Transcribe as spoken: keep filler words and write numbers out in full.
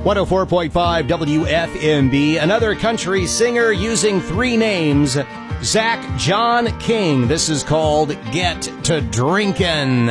one oh four point five W F M B. Another country singer using three names. Zach John King. This is called Get to Drinkin'.